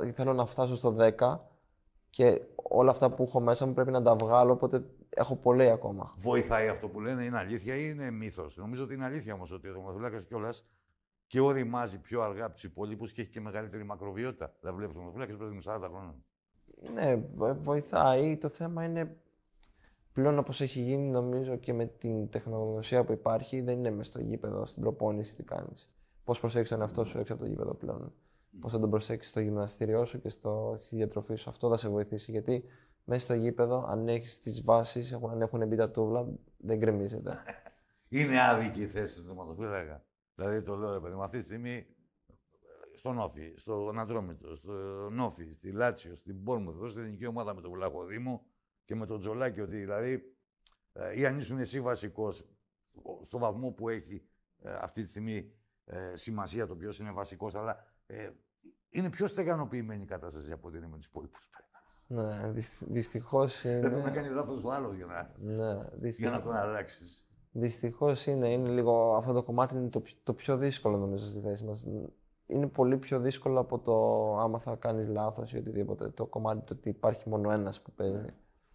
θέλω να φτάσω στο 10 και όλα αυτά που έχω μέσα μου πρέπει να τα βγάλω, οπότε έχω πολύ ακόμα. Βοηθάει αυτό που λένε, είναι αλήθεια ή είναι μύθος? Νομίζω ότι είναι αλήθεια όμως ότι ο τερματοφύλακας κιόλας και οριμάζει πιο αργά από τους υπόλοιπους και έχει και μεγαλύτερη μακροβιότητα. Δηλαδή, βλέπεις τερματοφύλακας πρέπει να είναι 40 χρόνια. Ναι, βοηθάει. Το θέμα είναι πλέον όπως έχει γίνει, νομίζω και με την τεχνογνωσία που υπάρχει, δεν είναι μες στο γήπεδο, στην προπόνηση τι κάνεις. Πώς προσέχεις τον εαυτό σου έξω από το γήπεδο πλέον. Πώς θα τον προσέξεις στο γυμναστήριό σου και στη διατροφή σου. Αυτό θα σε βοηθήσει. Γιατί μέσα στο γήπεδο, αν έχεις τις βάσεις, αν έχουν μπει τα τούβλα, δεν γκρεμίζεται. Είναι άδικη η θέση του τερματοφύλακα. Δηλαδή, το λέω ρε παιδί μου, αυτή τη στιγμή στον Όφη, στον Ατρόμητο, στον Όφη, στη Λάτσιο, στην Μπόρμουθ, εδώ στην εθνική ομάδα με τον Βλαχοδήμο και με τον Τζολάκη, ότι δηλαδή ή αν ήσουν εσύ βασικός, στο βαθμό που έχει αυτή τη στιγμή σημασία το ποιος είναι βασικός, αλλά είναι πιο στεγανοποιημένη η κατάσταση από ότι είναι με τους υπόλοιπους παίκτες. Ναι, δυστυχώς είναι. Πρέπει να κάνει λάθος ο άλλος για να τον αλλάξεις. Δυστυχώς είναι. Είναι λίγο, αυτό το κομμάτι είναι το πιο δύσκολο νομίζω στη θέση μας. Είναι πολύ πιο δύσκολο από το άμα θα κάνεις λάθος ή οτιδήποτε. Το κομμάτι το ότι υπάρχει μόνο ένας που παίζει.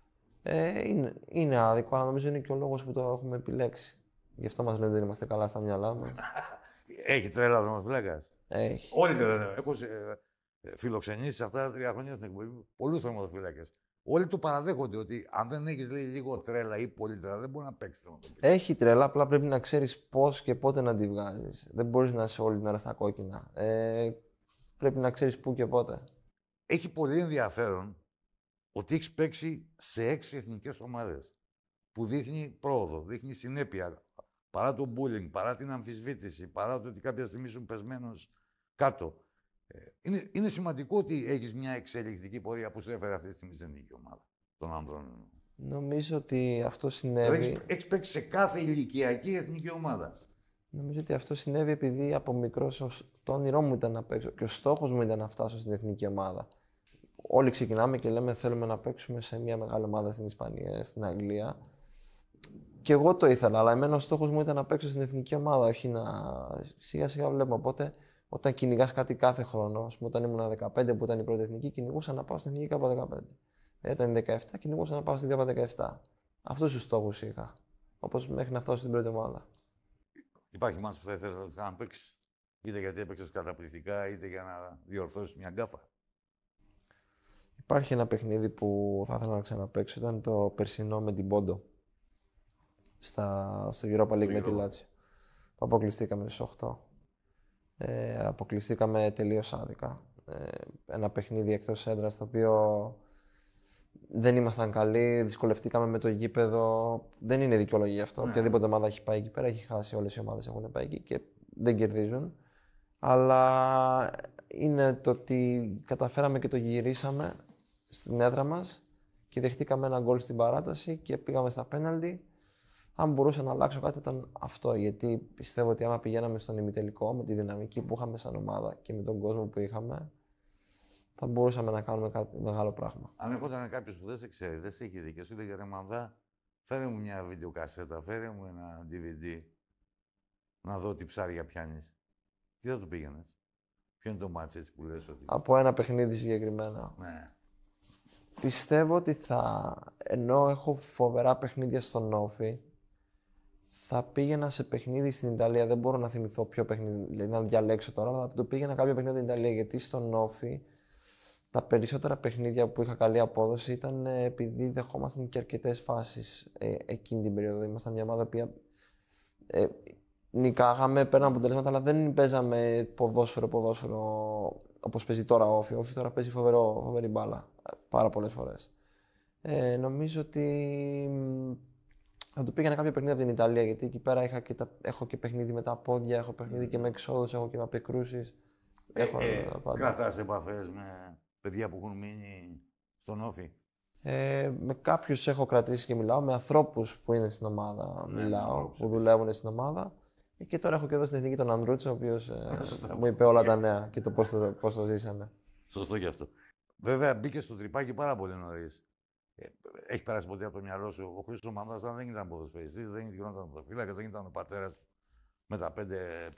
Είναι άδικο, αλλά νομίζω είναι και ο λόγος που το έχουμε επιλέξει. Γι' αυτό μας λένε ότι δεν είμαστε καλά στα μυαλά μας. Έχει τρέλα ο τερματοφύλακας. Έχει. Όλοι τρέλα. Έχω φιλοξενήσει αυτά τα 3 χρόνια στην εκπομπή πολλούς τερματοφύλακες. Όλοι το παραδέχονται ότι αν δεν έχεις λίγο τρέλα ή πολύ τρέλα, δεν μπορεί να παίξει τερματοφύλακα. Έχει τρέλα, απλά πρέπει να ξέρεις πώς και πότε να τη βγάζεις. Δεν μπορείς να είσαι όλη την ώρα στα κόκκινα. Πρέπει να ξέρεις πού και πότε. Έχει πολύ ενδιαφέρον ότι έχεις παίξει σε 6 εθνικές ομάδες. Που δείχνει πρόοδο, δείχνει συνέπεια. Παρά το bullying, παρά την αμφισβήτηση, παρά το ότι κάποια στιγμή ήσουν πεσμένος κάτω. Είναι σημαντικό ότι έχεις μια εξελικτική πορεία που σε έφερε αυτή τη στιγμή στην εθνική ομάδα των ανδρών. Νομίζω ότι αυτό συνέβη. Έχεις παίξει σε κάθε ηλικιακή εθνική ομάδα. Νομίζω ότι αυτό συνέβη επειδή από μικρός το όνειρό μου ήταν να παίξω και ο στόχος μου ήταν να φτάσω στην εθνική ομάδα. Όλοι ξεκινάμε και λέμε θέλουμε να παίξουμε σε μια μεγάλη ομάδα στην Ισπανία, στην Αγγλία. Και εγώ το ήθελα, αλλά εμένα ο στόχος μου ήταν να παίξω στην εθνική ομάδα, όχι να. Σιγά σιγά βλέπουμε. Οπότε, όταν κυνηγάς κάτι κάθε χρόνο, ας πούμε, όταν ήμουν 15 που ήταν η πρώτη εθνική, κυνηγούσα να πάω στην εθνική K15. Όταν 17, κυνηγούσα να πάω στην K17. Αυτούς τους στόχους είχα. Όπως μέχρι να φτάσω στην πρώτη ομάδα. Υπάρχει μάτς που θα ήθελες να παίξεις, είτε γιατί έπαιξες καταπληκτικά, είτε για να διορθώσεις μια γκάφα? Υπάρχει ένα παιχνίδι που θα ήθελα να ξαναπαίξω, ήταν το περσινό με την Πόντο. Στο Europa League με τη Λάτσιο. Αποκλειστήκαμε στους 8. Αποκλειστήκαμε τελείως άδικα. Ένα παιχνίδι εκτός έδρας, το οποίο δεν ήμασταν καλοί, δυσκολευτήκαμε με το γήπεδο. Δεν είναι δικαιολογία αυτό. Οποιαδήποτε ομάδα έχει πάει εκεί πέρα, έχει χάσει. Όλες οι ομάδες έχουν πάει εκεί και δεν κερδίζουν. Αλλά είναι το ότι καταφέραμε και το γυρίσαμε στην έδρα μας και δεχτήκαμε ένα γκολ στην παράταση και πήγαμε στα πέναλτι. Αν μπορούσα να αλλάξω κάτι ήταν αυτό, γιατί πιστεύω ότι άμα πηγαίναμε στον ημιτελικό με τη δυναμική που είχαμε σαν ομάδα και με τον κόσμο που είχαμε, θα μπορούσαμε να κάνουμε κάτι μεγάλο πράγμα. Αν έρχονταν κάποιος που δεν σε ξέρει, δεν σε έχει δει και σου έλεγε ρε Μανδά, φέρε μου μια βιντεοκασέτα, φέρε μου ένα DVD, να δω τι ψάρια πιάνεις. Τι θα του πήγαινες? Ποιο είναι το μάτς έτσι που λες ότι... Από ένα παιχνίδι συγκεκριμένα. Ναι. Πιστεύω ότι ενώ έχω φοβερά παιχνίδια στον Όφη, θα πήγαινα σε παιχνίδι στην Ιταλία. Δεν μπορώ να θυμηθώ ποιο παιχνίδι, δηλαδή να διαλέξω τώρα, αλλά θα το πήγαινα κάποιο παιχνίδι στην Ιταλία. Γιατί στον Όφη τα περισσότερα παιχνίδια που είχα καλή απόδοση ήταν επειδή δεχόμασταν και αρκετές φάσεις εκείνη την περίοδο. Ήμασταν μια ομάδα που νικάγαμε, παίρναμε αποτελέσματα, αλλά δεν παίζαμε ποδόσφαιρο όπως παίζει τώρα ο Όφη. Ο Όφη τώρα παίζει φοβερή μπάλα πάρα πολλές φορές. Νομίζω ότι θα του πήγαινα κάποια παιχνίδια από την Ιταλία, γιατί εκεί πέρα έχω και παιχνίδι με τα πόδια, έχω παιχνίδι και με εξόδους, έχω και με απεκρούσεις. Κρατάς επαφές με παιδιά που έχουν μείνει στον Όφη? Με κάποιους έχω κρατήσει και μιλάω, με ανθρώπους που είναι στην ομάδα μιλάω, που δουλεύουν στην ομάδα. Και τώρα έχω και εδώ στην Εθνική τον Ανδρούτσο, ο οποίος μου είπε όλα τα νέα και το πώς το ζήσαμε. Σωστό και αυτό. Βέβαια μπήκε στο τρυπάκι πάρα πολύ νωρίς. Έχει περάσει ποτέ από το μυαλό σου? Ο Χρήστος Μανδάς δεν ήταν ποδοσφαιριστής, δεν γινόταν ποδοφύλακας, δεν ήταν ο πατέρας με τα 5